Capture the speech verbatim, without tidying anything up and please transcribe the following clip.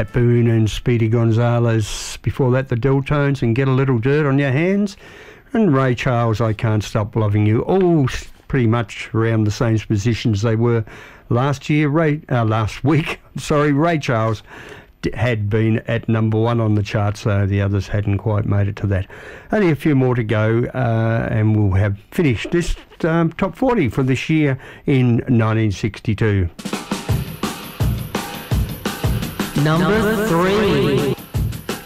Pat Boone and Speedy Gonzales. Before that, the Deltones and Get a Little Dirt on Your Hands. And Ray Charles, I Can't Stop Loving You. All pretty much around the same positions they were last year, Ray, uh, last week. Sorry, Ray Charles had been at number one on the chart, so the others hadn't quite made it to that. Only a few more to go, uh, and we'll have finished this um, top forty for this year in nineteen sixty-two. Number three.